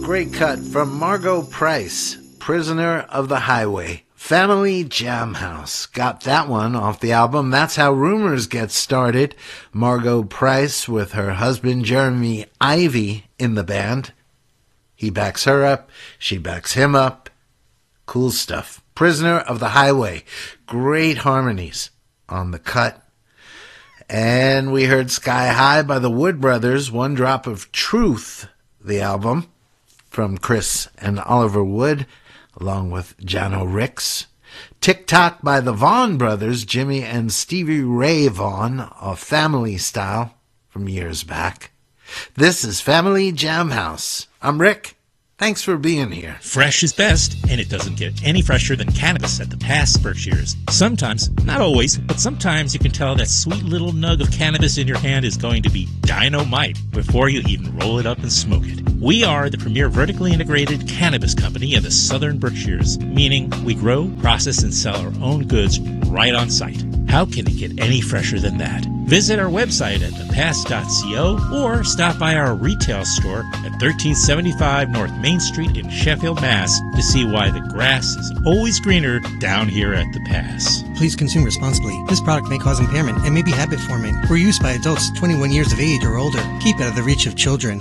Great cut from Margot Price, Prisoner of the Highway. Family Jam House. Got that one off the album That's How Rumors Get Started. Margot Price with her husband Jeremy Ivy in the band. He backs her up. She backs him up. Cool stuff. Prisoner of the Highway. Great harmonies on the cut. And we heard Sky High by the Wood Brothers, One Drop of Truth, the album, from Chris and Oliver Wood, along with Jano Ricks. Tick Tock by the Vaughn Brothers, Jimmy and Stevie Ray Vaughan, a Family Style from years back. This is Family Jam House. I'm Rick. Thanks for being here. Fresh is best, and it doesn't get any fresher than cannabis at the Pass Berkshires. Sometimes, not always, but sometimes you can tell that sweet little nug of cannabis in your hand is going to be dynamite before you even roll it up and smoke it. We are the premier vertically integrated cannabis company in the Southern Berkshires, meaning we grow, process, and sell our own goods right on site. How can it get any fresher than that? Visit our website at thepass.co or stop by our retail store at 1375 North Main Street in Sheffield, Mass. to see why the grass is always greener down here at the Pass. Please consume responsibly. This product may cause impairment and may be habit-forming. For use by adults 21 years of age or older. Keep out of the reach of children.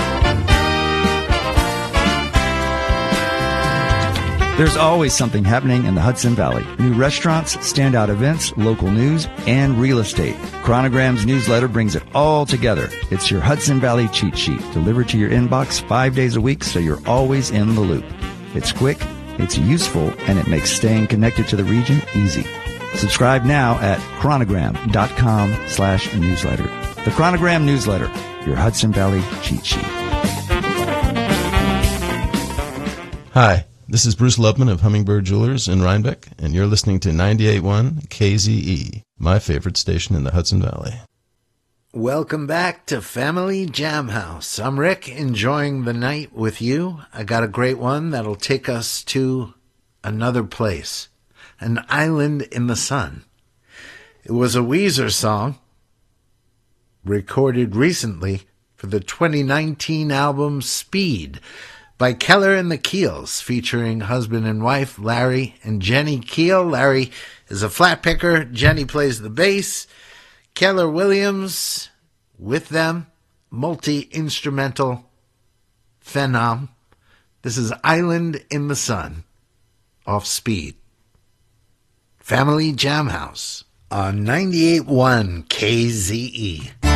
There's always something happening in the Hudson Valley. New restaurants, standout events, local news, and real estate. Chronogram's newsletter brings it all together. It's your Hudson Valley cheat sheet, delivered to your inbox 5 days a week so you're always in the loop. It's quick, it's useful, and it makes staying connected to the region easy. Subscribe now at chronogram.com/newsletter. The Chronogram newsletter, your Hudson Valley cheat sheet. Hi. This is Bruce Lubman of Hummingbird Jewelers in Rhinebeck, and you're listening to 98.1 KZE, my favorite station in the Hudson Valley. Welcome back to Family Jam House. I'm Rick, enjoying the night with you. I got a great one that'll take us to another place, an island in the sun. It was a Weezer song, recorded recently for the 2019 album Speed, by Keller and the Keels, featuring husband and wife Larry and Jenny Keel. Larry is a flat picker. Jenny plays the bass. Keller Williams with them, multi-instrumental phenom. This is Island in the Sun, off Speed. Family Jam House on 98.1 KZE.